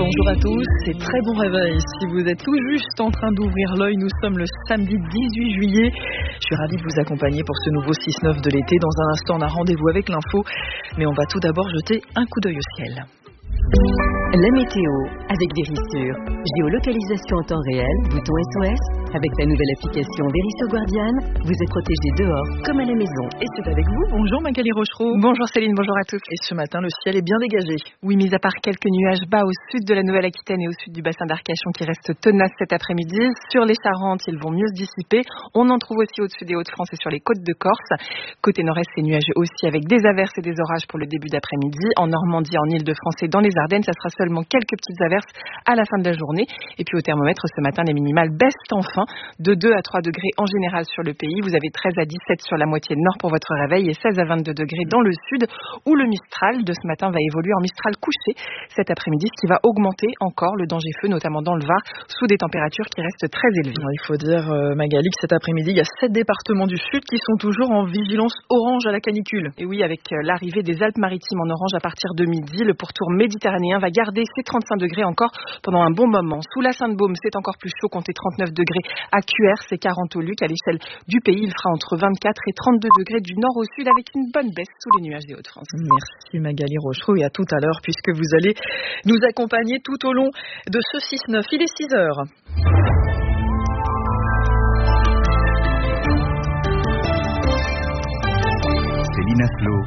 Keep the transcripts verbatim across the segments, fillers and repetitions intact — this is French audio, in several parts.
Bonjour à tous et très bon réveil. Si vous êtes tout juste en train d'ouvrir l'œil, nous sommes le samedi dix-huit juillet. Je suis ravie de vous accompagner pour ce nouveau six neuf de l'été. Dans un instant, on a rendez-vous avec l'info. Mais on va tout d'abord jeter un coup d'œil au ciel. La météo avec Vérissure. Géolocalisation en temps réel, bouton S O S. Avec la nouvelle application Vérissure Guardian, vous êtes protégé dehors comme à la maison. Et c'est avec vous. Bonjour Magali Rochereau. Bonjour Céline, bonjour à tous. Et ce matin, le ciel est bien dégagé. Oui, mis à part quelques nuages bas au sud de la Nouvelle-Aquitaine et au sud du bassin d'Arcachon qui restent tenaces cet après-midi. Sur les Charentes, ils vont mieux se dissiper. On en trouve aussi au-dessus des Hauts-de-France et sur les côtes de Corse. Côté nord-est, c'est nuageux aussi avec des averses et des orages pour le début d'après-midi. En Normandie, en Île-de-France et dans les Ardennes, ça sera seulement quelques petites averses à la fin de la journée. Et puis au thermomètre, ce matin, les minimales baissent enfin de deux à trois degrés en général sur le pays. Vous avez treize à dix-sept sur la moitié nord pour votre réveil et seize à vingt-deux degrés dans le sud où le Mistral de ce matin va évoluer en Mistral couché cet après-midi, ce qui va augmenter encore le danger feu, notamment dans le Var, sous des températures qui restent très élevées. Il faut dire, euh, Magali, que cet après-midi, il y a sept départements du sud qui sont toujours en vigilance orange à la canicule. Et oui, avec l'arrivée des Alpes-Maritimes en orange à partir de midi, le pourtour méditerranéen va garder ses trente-cinq degrés encore pendant un bon moment. Sous la Sainte-Baume, c'est encore plus chaud, comptez trente-neuf degrés à Q R, c'est quarante au Luc. À l'échelle du pays, il fera entre vingt-quatre et trente-deux degrés du nord au sud avec une bonne baisse sous les nuages des Hauts-de-France. Merci Magali Rochereau et à tout à l'heure puisque vous allez nous accompagner tout au long de ce six neuf. Il est six heures. Céline Aslo.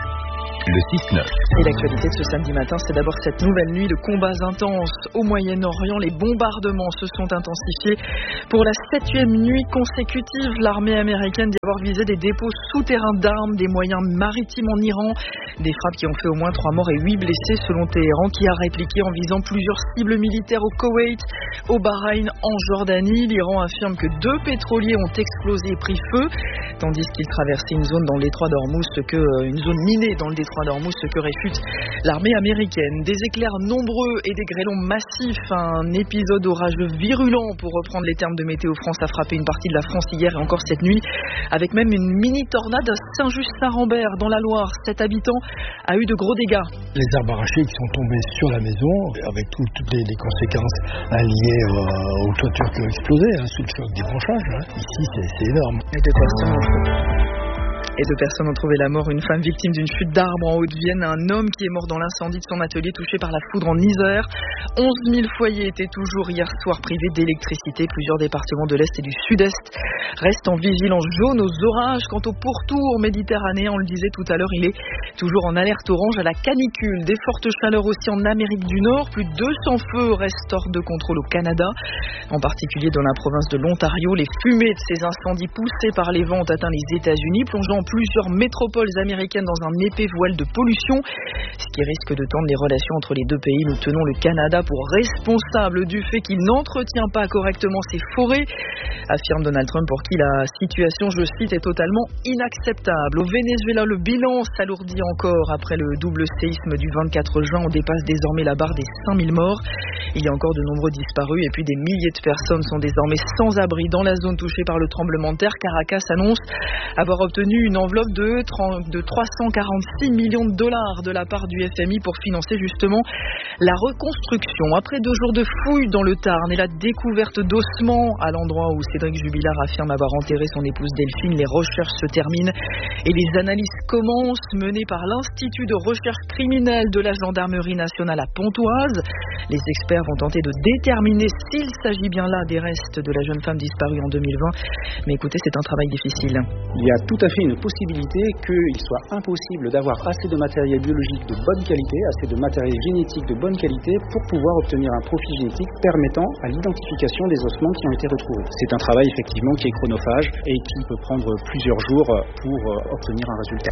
Le six neuf. Et l'actualité de ce samedi matin, c'est d'abord cette nouvelle nuit de combats intenses au Moyen-Orient. Les bombardements se sont intensifiés. Pour la septième nuit consécutive, l'armée américaine dit avoir visé des dépôts souterrains d'armes, des moyens maritimes en Iran. Des frappes qui ont fait au moins trois morts et huit blessés selon Téhéran, qui a répliqué en visant plusieurs cibles militaires au Koweït, au Bahreïn, en Jordanie. L'Iran affirme que deux pétroliers ont explosé et pris feu, tandis qu'ils traversaient une zone dans le détroit d'Ormuz, ce que, une zone minée dans le détroit d'Ormuz, ce que réfute l'armée américaine. Des éclairs nombreux et des grêlons massifs. Un épisode orageux virulent, pour reprendre les termes de Météo France, a frappé une partie de la France hier et encore cette nuit, avec même une mini-tornade à Saint-Just-Saint-Rambert dans la Loire. Cet habitant a eu de gros dégâts. Les arbres arrachés qui sont tombés sur la maison, avec tout, toutes les, les conséquences liées euh, aux toitures qui ont explosé, hein, sous le choc des branchages. Hein. Ici, c'est, c'est énorme. Et deux personnes ont trouvé. Et deux personnes ont trouvé la mort. Une femme victime d'une chute d'arbre en Haute-Vienne. Un homme qui est mort dans l'incendie de son atelier touché par la foudre en Isère. onze mille foyers étaient toujours hier soir privés d'électricité. Plusieurs départements de l'Est et du Sud-Est restent en vigilance jaune aux orages. Quant au pourtour méditerranéen, on le disait tout à l'heure, il est toujours en alerte orange à la canicule. Des fortes chaleurs aussi en Amérique du Nord. Plus de deux cents feux restent hors de contrôle au Canada, en particulier dans la province de l'Ontario. Les fumées de ces incendies poussés par les vents ont atteint les États-Unis, plongeant plusieurs métropoles américaines dans un épais voile de pollution, ce qui risque de tendre les relations entre les deux pays. Nous tenons le Canada pour responsable du fait qu'il n'entretient pas correctement ses forêts, affirme Donald Trump, pour qui la situation, je cite, est totalement inacceptable. Au Venezuela, le bilan s'alourdit encore après le double séisme du vingt-quatre juin. On dépasse désormais la barre des cinq mille morts. Il y a encore de nombreux disparus et puis des milliers de personnes sont désormais sans abri dans la zone touchée par le tremblement de terre. Caracas annonce avoir obtenu une enveloppe de, de trois cent quarante-six millions de dollars de la part du F M I pour financer justement la reconstruction. Après deux jours de fouilles dans le Tarn et la découverte d'ossements à l'endroit où Cédric Jubilard affirme avoir enterré son épouse Delphine, les recherches se terminent et les analyses commencent, menées par l'Institut de recherche criminelle de la Gendarmerie nationale à Pontoise. Les experts vont tenter de déterminer s'il s'agit bien là des restes de la jeune femme disparue en deux mille vingt. Mais écoutez, c'est un travail difficile. Il y a tout à fait une possibilité qu'il soit impossible d'avoir assez de matériel biologique de bonne qualité, assez de matériel génétique de bonne qualité pour pouvoir obtenir un profil génétique permettant à l'identification des ossements qui ont été retrouvés. C'est un travail effectivement qui est chronophage et qui peut prendre plusieurs jours pour obtenir un résultat.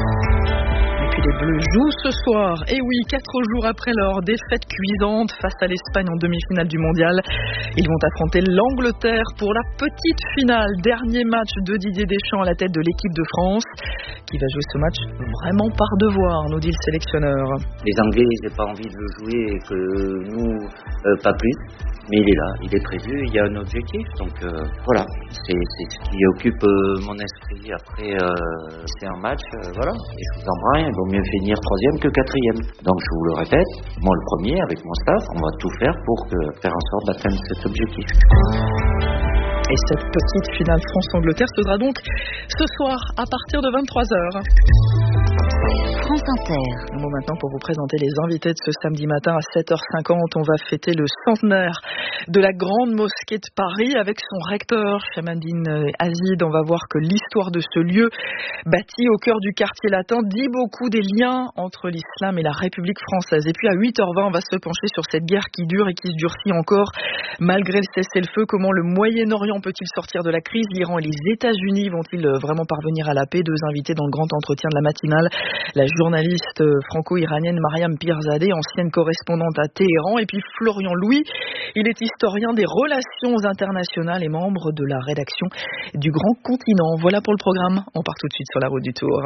Et puis les Bleus jouent ce soir. Et oui, quatre jours après leur défaite cuisante face à l'Espagne en demi-finale du mondial, ils vont affronter l'Angleterre pour la petite finale. Dernier match de Didier Deschamps à la tête de l'équipe de France, qui va jouer ce match vraiment par devoir, nous dit le sélectionneur. Les Anglais, ils n'ont pas envie de le jouer et que nous, euh, pas plus. Mais il est là, il est prévu, il y a un objectif. Donc euh, voilà, c'est, c'est ce qui occupe euh, mon esprit. Après, euh, c'est un match, euh, voilà. Et je vous en prie, il vaut mieux finir troisième que quatrième. Donc je vous le répète, moi le premier, avec mon staff, on va tout faire pour que, faire en sorte d'atteindre cet objectif. Et cette petite finale France-Angleterre se fera donc ce soir à partir de vingt-trois heures. France Inter. Un mot maintenant pour vous présenter les invités de ce samedi matin à sept heures cinquante. On va fêter le centenaire de la Grande Mosquée de Paris avec son recteur, Chamaddine Azid. On va voir que l'histoire de ce lieu, bâti au cœur du quartier latin, dit beaucoup des liens entre l'islam et la République française. Et puis à huit heures vingt, on va se pencher sur cette guerre qui dure et qui se durcit encore malgré le cessez-le-feu. Comment le Moyen-Orient peut-il sortir de la crise? L'Iran et les États-Unis vont-ils vraiment parvenir à la paix? Deux invités dans le grand entretien de la matinale. La journaliste franco-iranienne Mariam Pirzadeh, ancienne correspondante à Téhéran, et puis Florian Louis, il est historien des relations internationales et membre de la rédaction du Grand Continent. Voilà pour le programme, on part tout de suite sur la route du Tour.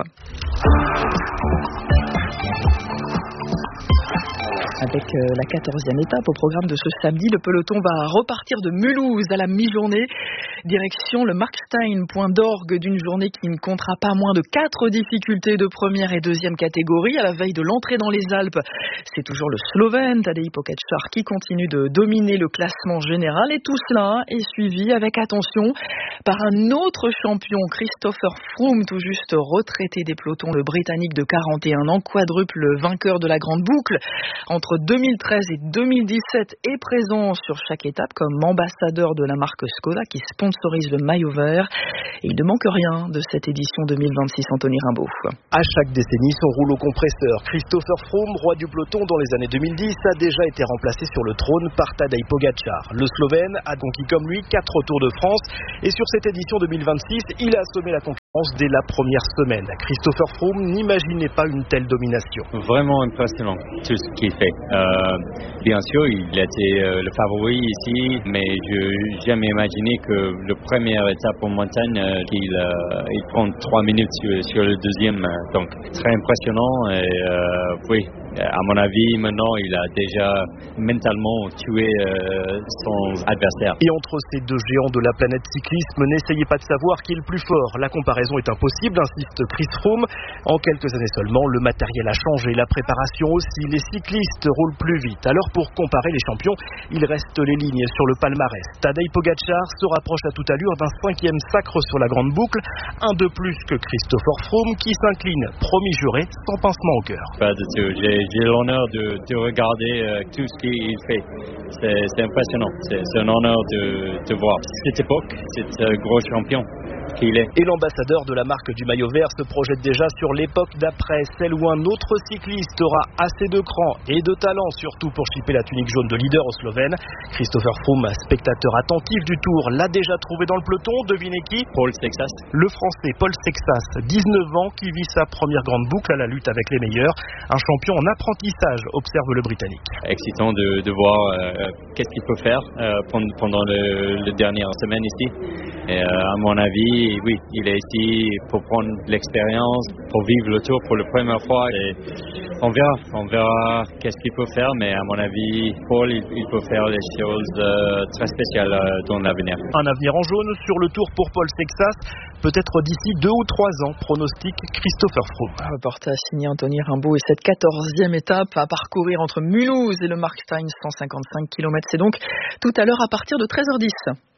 Avec la quatorzième étape au programme de ce samedi, le peloton va repartir de Mulhouse à la mi-journée. Direction le Markstein, point d'orgue d'une journée qui ne comptera pas moins de quatre difficultés de première et deuxième catégorie. À la veille de l'entrée dans les Alpes, c'est toujours le Slovène Tadej Pogačar qui continue de dominer le classement général. Et tout cela est suivi avec attention par un autre champion, Christopher Froome, tout juste retraité des pelotons, le Britannique de quarante et un ans, quadruple vainqueur de la Grande Boucle. Entre deux mille treize et deux mille dix-sept est présent sur chaque étape comme ambassadeur de la marque Skoda qui sponsorise le maillot vert. Et il ne manque rien de cette édition deux mille vingt-six, Anthony Rimbaud. À chaque décennie, son rouleau compresseur. Christopher Froome, roi du peloton dans les années deux mille dix, a déjà été remplacé sur le trône par Tadej Pogačar. Le Slovène a conquis comme lui quatre Tours de France et sur cette édition deux mille vingt-six, il a assommé la concurrence dès la première semaine. Christopher Froome n'imaginait pas une telle domination. Vraiment impressionnant tout ce qu'il fait. Euh, bien sûr, il était euh, le favori ici, mais je n'ai jamais imaginé que la première étape en montagne, euh, qu'il euh, il prend trois minutes sur, sur le deuxième. Donc, très impressionnant. Et euh, oui, à mon avis, maintenant, il a déjà mentalement tué euh, son adversaire. Et entre ces deux géants de la planète cyclisme, n'essayez pas de savoir qui est le plus fort. La comparaison est impossible, insiste Chris Froome. En quelques années seulement, le matériel a changé, la préparation aussi. Les cyclistes roulent plus vite. Alors pour comparer les champions, il reste les lignes sur le palmarès. Tadej Pogačar se rapproche à toute allure d'un cinquième sacre sur la Grande Boucle, un de plus que Christopher Froome qui s'incline, promis juré, sans pincement au cœur. Pas du tout. J'ai, j'ai l'honneur de, de regarder euh, tout ce qu'il fait. C'est, c'est impressionnant. C'est, c'est un honneur de, de voir cette époque, cet euh, gros champion qu'il est. Et l'ambassadeur de la marque du maillot vert se projette déjà sur l'époque d'après, celle où un autre cycliste aura assez de cran et de talent, surtout pour chipper la tunique jaune de leader au Slovène. Christopher Froome, spectateur attentif du Tour, l'a déjà trouvé dans le peloton. Devinez qui? Paul Sexas. Le Français Paul Sexas, dix-neuf ans, qui vit sa première grande boucle à la lutte avec les meilleurs. Un champion en apprentissage, observe le Britannique. Excitant de, de voir euh, qu'est-ce qu'il peut faire euh, pendant le, le dernière semaine ici. Et euh, à mon avis, oui, il est ici pour prendre l'expérience, pour vivre le Tour pour la première fois. Et on verra, on verra qu'est-ce qu'il peut faire, mais à mon avis, Paul, il, il peut faire des choses euh, très spéciales euh, dans l'avenir. Un avenir en jaune sur le Tour pour Paul Sexas, peut-être d'ici deux ou trois ans, pronostique Christopher Froome. Un reportage signé Anthony Rimbaud et cette quatorzième étape à parcourir entre Mulhouse et le Markstein, cent cinquante-cinq kilomètres. C'est donc tout à l'heure à partir de treize heures dix.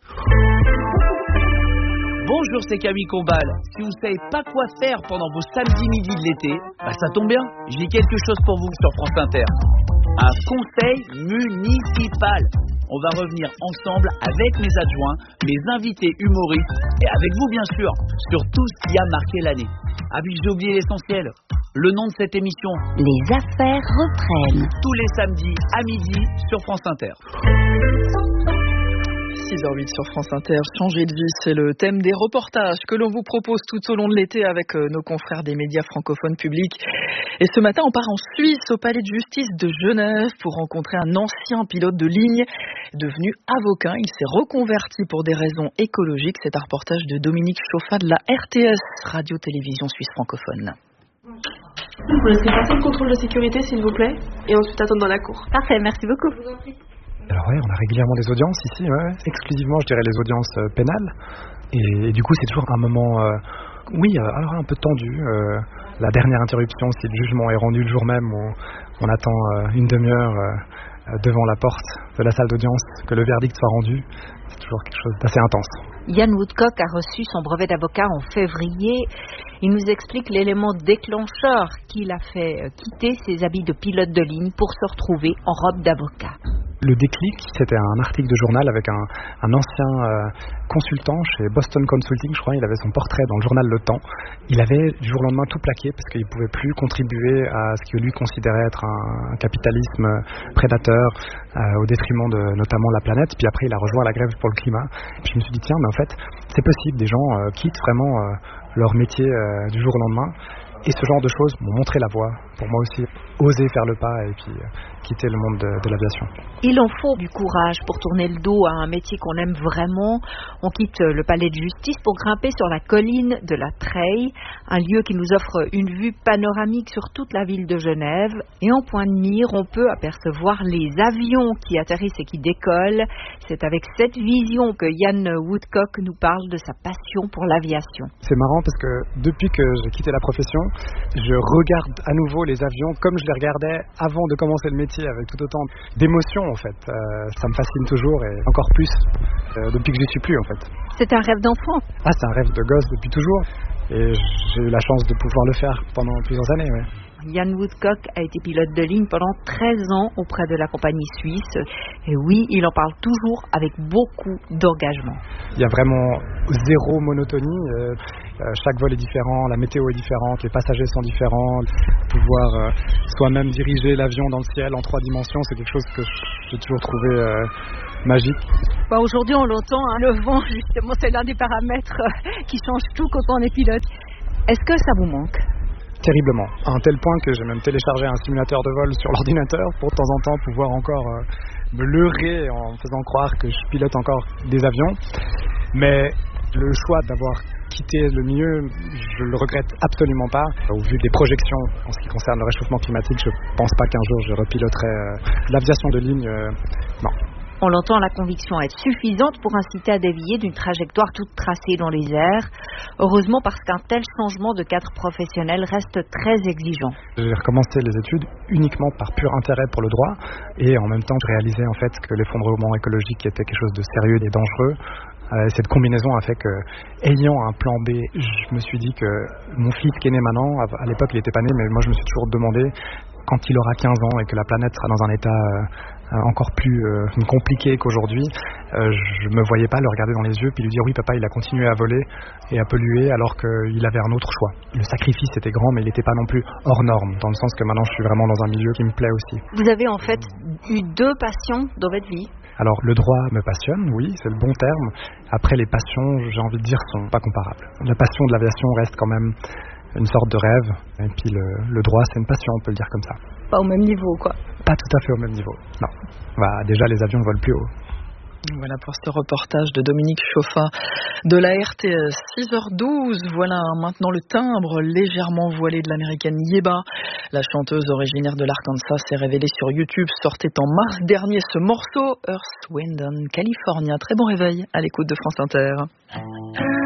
Bonjour, c'est Camille Combal. Si vous ne savez pas quoi faire pendant vos samedis midi de l'été, bah ça tombe bien, j'ai quelque chose pour vous sur France Inter. Un conseil municipal. On va revenir ensemble avec mes adjoints, mes invités humoristes et avec vous bien sûr, sur tout ce qui a marqué l'année. Ah oui, j'ai oublié l'essentiel. Le nom de cette émission. Les affaires reprennent. Tous les samedis à midi sur France Inter. six heures huit sur France Inter. Changer de vie, c'est le thème des reportages que l'on vous propose tout au long de l'été avec nos confrères des médias francophones publics. Et ce matin, on part en Suisse, au palais de justice de Genève, pour rencontrer un ancien pilote de ligne devenu avocat. Il s'est reconverti pour des raisons écologiques. C'est un reportage de Dominique Chauffat de la R T S, Radio-Télévision Suisse francophone. Vous laissez passer le contrôle de sécurité, s'il vous plaît, et ensuite attendre dans la cour. Parfait, merci beaucoup. Je vous en prie. Alors oui, on a régulièrement des audiences ici, ouais, exclusivement, je dirais, les audiences euh, pénales. Et, et du coup, c'est toujours un moment, euh, oui, euh, alors un peu tendu. Euh, la dernière interruption, si le jugement est rendu le jour même, où on attend euh, une demi-heure euh, devant la porte de la salle d'audience, que le verdict soit rendu, c'est toujours quelque chose d'assez intense. Yann Woodcock a reçu son brevet d'avocat en février. Il nous explique l'élément déclencheur qui l'a fait quitter ses habits de pilote de ligne pour se retrouver en robe d'avocat. Le déclic, c'était un article de journal avec un, un ancien euh, consultant chez Boston Consulting, je crois. Il avait son portrait dans le journal Le Temps. Il avait du jour au lendemain tout plaqué parce qu'il ne pouvait plus contribuer à ce que lui considérait être un, un capitalisme prédateur euh, au détriment de notamment la planète. Puis après, il a rejoint la grève pour le climat. Et puis je me suis dit, tiens, mais en fait, c'est possible. Des gens euh, quittent vraiment euh, leur métier euh, du jour au lendemain. Et ce genre de choses m'ont montré la voie pour moi aussi, oser faire le pas et puis euh, quitter le monde de, de l'aviation. Il en faut du courage pour tourner le dos à un métier qu'on aime vraiment. On quitte le palais de justice pour grimper sur la colline de la Treille, un lieu qui nous offre une vue panoramique sur toute la ville de Genève. Et en point de mire, on peut apercevoir les avions qui atterrissent et qui décollent. C'est avec cette vision que Yann Woodcock nous parle de sa passion pour l'aviation. C'est marrant parce que depuis que j'ai quitté la profession, je regarde à nouveau les avions comme je les regardais avant de commencer le métier, avec tout autant d'émotion en fait. Euh, ça me fascine toujours et encore plus euh, depuis que je n'y suis plus en fait. C'est un rêve d'enfant. Ah, c'est un rêve de gosse depuis toujours et j'ai eu la chance de pouvoir le faire pendant plusieurs années. Ouais. Yann Woodcock a été pilote de ligne pendant treize ans auprès de la compagnie suisse. Et oui, il en parle toujours avec beaucoup d'engagement. Il y a vraiment zéro monotonie. Euh, chaque vol est différent, la météo est différente, les passagers sont différents. Pouvoir euh, soi-même diriger l'avion dans le ciel en trois dimensions, c'est quelque chose que j'ai toujours trouvé euh, magique. Bah aujourd'hui, on l'entend, hein, le vent, justement, c'est l'un des paramètres qui change tout quand on est pilote. Est-ce que ça vous manque ? Terriblement, à un tel point que j'ai même téléchargé un simulateur de vol sur l'ordinateur pour de temps en temps pouvoir encore euh, me leurrer en faisant croire que je pilote encore des avions. Mais le choix d'avoir quitté le milieu, je le regrette absolument pas. Au vu des projections en ce qui concerne le réchauffement climatique, je pense pas qu'un jour je repiloterai euh, l'aviation de ligne. Euh, non. On l'entend, la conviction est suffisante pour inciter à dévier d'une trajectoire toute tracée dans les airs. Heureusement, parce qu'un tel changement de cadre professionnel reste très exigeant. J'ai recommencé les études uniquement par pur intérêt pour le droit et en même temps je réalisais en fait que l'effondrement écologique était quelque chose de sérieux et dangereux. Euh, cette combinaison a fait que, ayant un plan B, je me suis dit que mon fils qui est né maintenant, à l'époque il n'était pas né, mais moi je me suis toujours demandé, quand il aura quinze ans et que la planète sera dans un état euh, encore plus euh, compliqué qu'aujourd'hui, euh, je me voyais pas le regarder dans les yeux puis lui dire oui papa, il a continué à voler et à polluer alors qu'il avait un autre choix. Le sacrifice était grand mais il n'était pas non plus hors norme, dans le sens que maintenant je suis vraiment dans un milieu qui me plaît aussi. Vous avez en fait eu deux passions dans votre vie. Alors le droit me passionne, oui, c'est le bon terme. Après les passions, j'ai envie de dire, sont pas comparables. La passion de l'aviation reste quand même une sorte de rêve. Et puis le, le droit, c'est une passion, on peut le dire comme ça. Pas au même niveau, quoi. Pas tout à fait au même niveau, non. Bah, déjà, les avions volent plus haut. Voilà pour ce reportage de Dominique Chauffat de la R T S. six heures douze, voilà maintenant le timbre légèrement voilé de l'américaine Yeba. La chanteuse originaire de l'Arkansas s'est révélée sur YouTube, sortait en mars dernier ce morceau Earth, Wind and California. Très bon réveil à l'écoute de France Inter.